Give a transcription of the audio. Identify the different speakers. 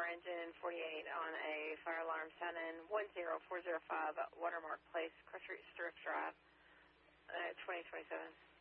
Speaker 1: engine 48 on a fire alarm sound in 10405 Watermark Place, Crestreach Drive, 2027.